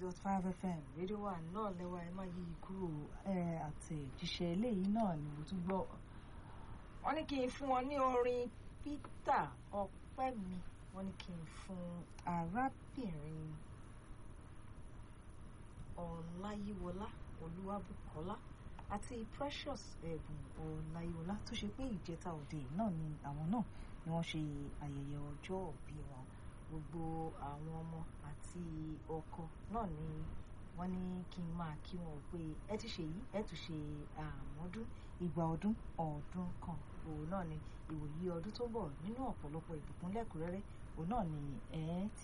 101.5 FM rédíò wa náà lẹ́wà ẹ má yí kúrò àtẹ̀jíṣẹ́ eléyìí náà ni mo tún gbọ́. Wọ́n ní kí n fún wọn ní orin Peter Ọpẹ́mi, wọ́n ní kí n fún arábìnrin Ọláyíwọlá Olúwabùkọ́lá àti Precious Ẹ̀bùn Ọláyíwọlá tó ṣe pé ìjẹta òde náà ni àwọn náà ni wọ́n ṣe ayẹyẹ ọjọ́ ìbí wọn. Gbogbo àwọn ọmọ àti ọkọ náà ni wọ́n ní kí n máa kí wọn pé ẹ ti ṣe yìí ẹ tún ṣe àmọ́dún ìgbà ọdún ọdún kan òun náà ni ìwòyí ọdún tó ń bọ̀ nínú ọ̀pọ̀lọpọ̀ ìbùkún lẹ́kùnrẹ́rẹ́ òun náà ni ẹ ti